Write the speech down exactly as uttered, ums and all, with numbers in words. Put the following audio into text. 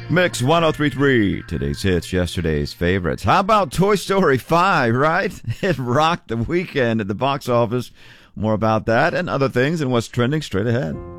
Mix ten thirty-three, today's hits, yesterday's favorites. How about Toy Story five, right? It rocked the weekend at the box office. More about that and other things and what's trending straight ahead.